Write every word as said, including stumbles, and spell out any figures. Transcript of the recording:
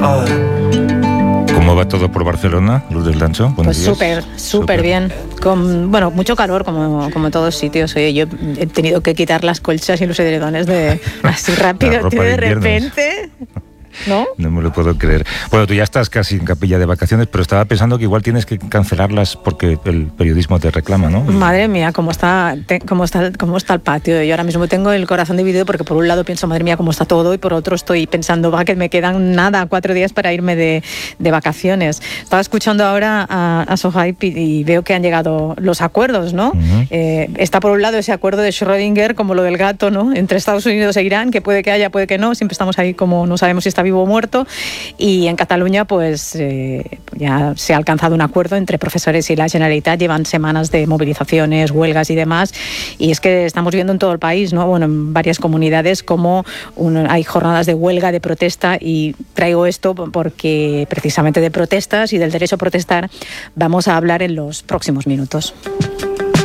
¿Cómo va todo por Barcelona, Lourdes Lancho? Buenos Pues días. súper, súper bien. Con, bueno, mucho calor, como, como en todos sitios. Oye, yo he tenido que quitar las colchas y los edredones de así rápido, tío, de, de repente. ¿No? No me lo puedo creer. Bueno, tú ya estás casi en capilla de vacaciones, pero estaba pensando que igual tienes que cancelarlas porque el periodismo te reclama, ¿no? Madre mía, cómo está, te, cómo está, cómo está el patio. Yo ahora mismo tengo el corazón dividido porque por un lado pienso, madre mía, cómo está todo, y por otro estoy pensando, va, que me quedan nada, cuatro días para irme de, de vacaciones. Estaba escuchando ahora a, a Sohaib y, y veo que han llegado los acuerdos, ¿no? Uh-huh. Eh, está por un lado ese acuerdo de Schrödinger, como lo del gato, ¿no? Entre Estados Unidos e Irán, que puede que haya, puede que no. Siempre estamos ahí como no sabemos si está vivo o muerto, y en Cataluña pues eh, ya se ha alcanzado un acuerdo entre profesores y la Generalitat. Llevan semanas de movilizaciones, huelgas y demás, y es que estamos viendo en todo el país, ¿no? Bueno, en varias comunidades como un, hay jornadas de huelga, de protesta, y traigo esto porque precisamente de protestas y del derecho a protestar vamos a hablar en los próximos minutos.